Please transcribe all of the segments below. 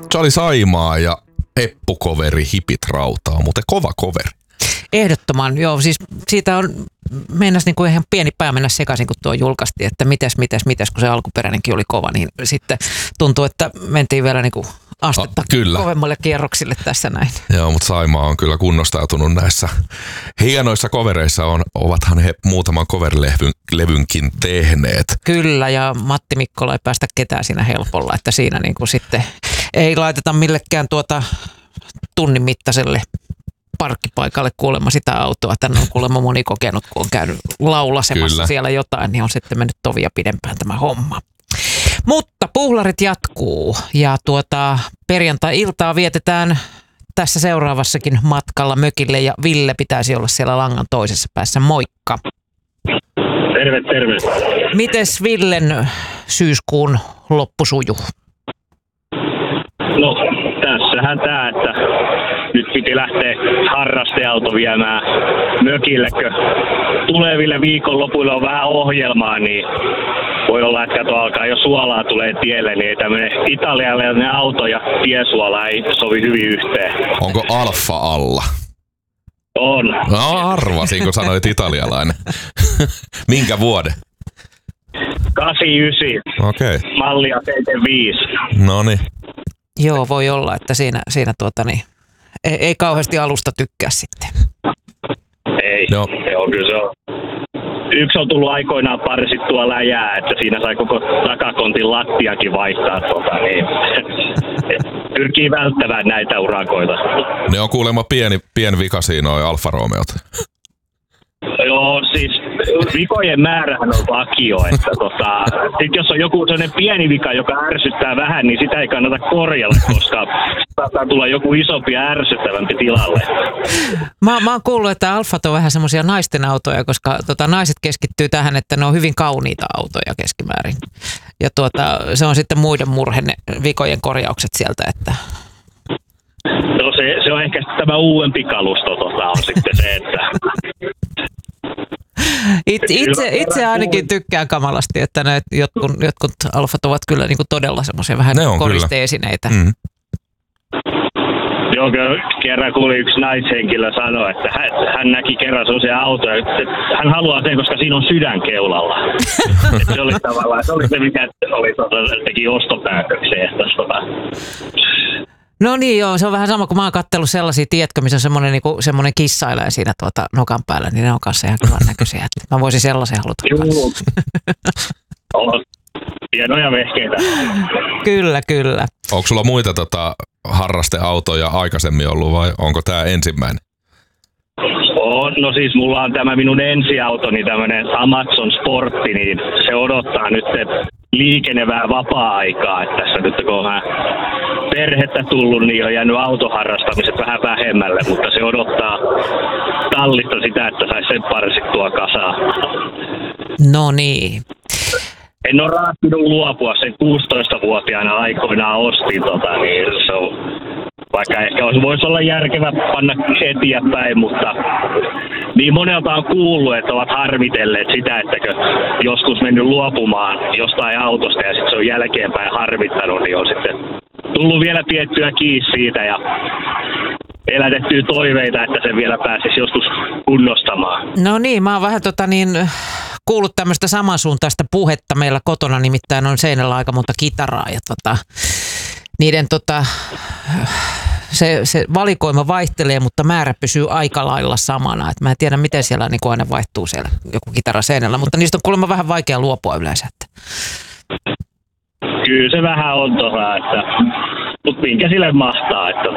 Charlie Saimaa ja Eppu-coveri Hipit rautaa, muuten kova coveri. Ehdottoman, joo. Siis siitä on, meinas niin kuin ihan pieni pää mennä sekaisin, kun tuo julkaistiin, että mitäs, kun se alkuperäinenkin oli kova, niin sitten tuntuu, että mentiin vielä niin kuin astetta kovemmalle kierroksille tässä näin. Joo, mutta Saimaa on kyllä kunnostautunut näissä hienoissa covereissa, ovathan he muutaman cover-levynkin tehneet. Kyllä, ja Matti Mikkola ei päästä ketään siinä helpolla, että siinä niin kuin sitten ei laiteta millekään tunnin mittaiselle parkkipaikalle kuulemma sitä autoa. Tänne on kuulemma moni kokenut, kun on käynyt laulasemassa Kyllä. siellä jotain, niin on sitten mennyt tovia pidempään tämä homma. Mutta puhlarit jatkuu ja perjantai-iltaa vietetään tässä seuraavassakin matkalla mökille ja Ville pitäisi olla siellä langan toisessa päässä. Moikka! Terve. Mites Villen syyskuun loppu sujuu? No, tässähän tää, että nyt piti lähteä harrasteauto viemään mökille, kun tuleville viikonlopuille on vähän ohjelmaa, niin voi olla, että alkaa jo suolaa tulee tielle, niin tämmöinen italialainen auto ja tiesuola ei sovi hyvin yhteen. Onko alfa alla? On. No arvasin, kun sanoit italialainen. Minkä vuoden? 89. Okei. Mallia 75. Noniin. Joo, voi olla, että siinä ei kauheasti alusta tykkää sitten. Ei, no. Se on kyllä se on. Yksi on tullut aikoinaan parsittua läjää, että siinä sai koko takakontin lattiakin vaihtaa. Niin. Pyrkii välttämään näitä urakoita. Ne on kuulemma pieni vika siinä on Alfa Romeot. Joo, siis vikojen määrähän on vakio, että sit jos on joku sellainen pieni vika, joka ärsyttää vähän, niin sitä ei kannata korjata, koska saattaa tulla joku isompi ja ärsyttävämpi tilalle. Mä oon kuullut, että Alfat on vähän semmoisia naisten autoja, koska naiset keskittyy tähän, että ne on hyvin kauniita autoja keskimäärin. Ja se on sitten muiden murhe, ne vikojen korjaukset sieltä, että... No se on ehkä tämä uudempi kalusto on sitten se, että... Itse ainakin tykkään kamalasti, että ne jotkut Alfat ovat kyllä niin kuin todella semmoisia vähän koristeesineitä. Mm. Joo, kerran kuuli yksi naishenkilö sanoa, että hän näki kerran sellaisia autoja, että hän haluaa sen, koska siinä on sydän keulalla. Se oli tavallaan, se oli se, mikä teki ostopäätöksiä. No niin joo, se on vähän sama kuin mä oon katsellut sellaisia, tiedätkö, missä on semmoinen kissailee siinä nokan päällä, niin ne on kanssa ihan kivan näköisiä. Mä voisin sellaisen haluta kanssa. On hienoja vehkeitä. Kyllä. Onko sulla muita harrasteautoja aikaisemmin ollut vai onko tää ensimmäinen? No siis mulla on tämä minun ensiautoni, tämmöinen Amazon Sportti, niin se odottaa nyt liikenevää vapaa-aikaa. Että tässä nyt kun on perhettä tullut, niin on jäänyt autoharrastamiset vähän vähemmälle, mutta se odottaa tallista sitä, että saisi sen parsittua kasaan. No niin. En ole raattunut luopua, sen 16-vuotiaana aikoinaan ostin, niin se on, vaikka ehkä voisi olla järkevä panna eteenpäin, mutta niin monelta on kuullut, että ovat harmitelleet sitä, että joskus mennyt luopumaan jostain autosta ja sitten se on jälkeenpäin harmittanut, niin on sitten tullut vielä piettyä kiinni siitä ja elätettyä toiveita, että se vielä pääsisi joskus kunnostamaan. No niin, mä oon vähän kuullut tämmöistä samansuuntaista puhetta meillä kotona, nimittäin on seinällä aika monta kitaraa ja niiden se valikoima vaihtelee, mutta määrä pysyy aika lailla samana. Et mä en tiedä, miten siellä niin aina vaihtuu siellä joku kitara seinällä, mutta niistä on kuulemma vähän vaikea luopua yleensä. Kyllä se vähän on mutta minkä sille mahtaa, että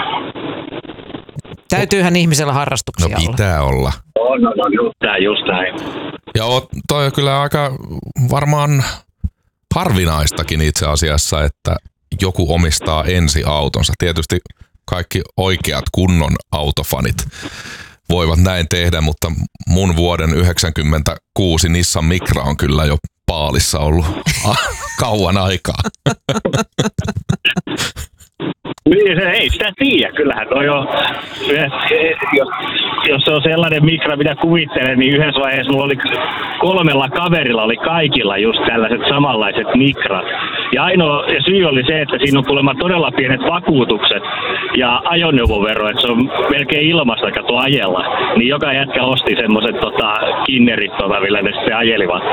Täytyyhän ihmisellä harrastuksia olla. No pitää olla. No just näin. Ja toi on kyllä aika varmaan harvinaistakin itse asiassa, että joku omistaa ensiautonsa. Tietysti kaikki oikeat kunnon autofanit voivat näin tehdä, mutta mun vuoden 1996 Nissan Micra on kyllä jo paalissa ollut kauan aikaa. Niin, ei sitä tiedä. Kyllähän toi on, jos se on sellainen mikra, mitä kuvittelen, niin yhdessä vaiheessa mulla oli 3 kaverilla oli kaikilla just tällaiset samanlaiset mikrat. Ja ainoa syy oli se, että siinä on kuulemma todella pienet vakuutukset ja ajoneuvovero, että se on melkein ilmasta kato ajella. Niin joka jätkä osti semmoiset kinnerit, millä ne sitten ajelivat.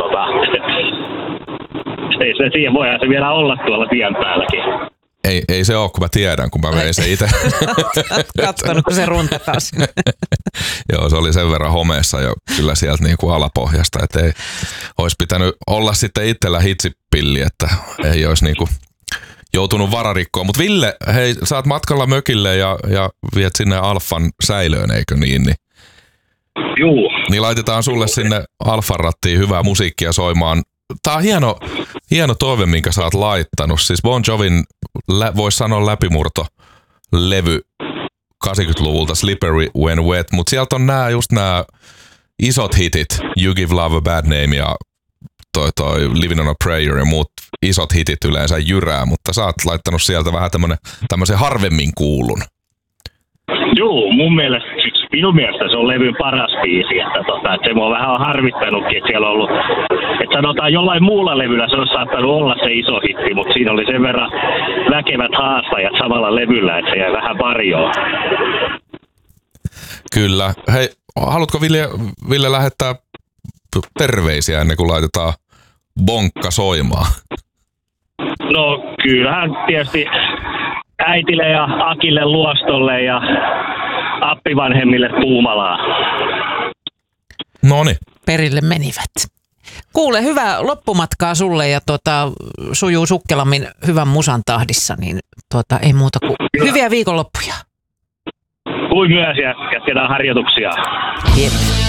Ei se siihen, voihan se vielä olla tuolla tien päälläkin. Ei se ole, kun mä tiedän, kun mä vein se itse. Kattonut, kun se runtataan sinne. Joo, se oli sen verran homeessa jo kyllä sieltä niin kuin alapohjasta, että ei olisi pitänyt olla sitten itsellä hitsipilli, että ei olisi niin kuin joutunut vararikkoon. Mutta Ville, hei, sä oot matkalla mökille ja viet sinne Alfan säilöön, eikö niin? Juu. Niin laitetaan sulle sinne Alfan rattiin hyvää musiikkia soimaan. Tää on hieno toive, minkä sä oot laittanut. Siis Bon Jovin, voisi sanoa läpimurto-levy 80-luvulta, Slippery When Wet, mutta sieltä on just nämä isot hitit, You Give Love a Bad Name ja toi Living on a Prayer ja muut isot hitit yleensä jyrää, mutta sä oot laittanut sieltä vähän tämmöisen harvemmin kuulun. Joo, minun mielestä se on levyn paras biisi, että se mua vähän on harmittanutkin, että siellä on ollut, että sanotaan jollain muulla levyllä se olisi saattanut olla se iso hitti, mutta siinä oli sen verran väkevät haastajat samalla levyllä, että se jäi vähän varjoon. Kyllä. Hei, haluatko Ville lähettää terveisiä ennen kuin laitetaan bonkka soimaan? No kyllähän tietysti äitille ja Akille Luostolle ja appivanhemmille Puumalaan. Noniin. Perille menivät. Kuule, hyvää loppumatkaa sulle ja sujuu sukkelammin hyvän musan tahdissa, niin ei muuta kuin hyviä viikonloppuja. Kuin myös ja jatketaan harjoituksia. Jep.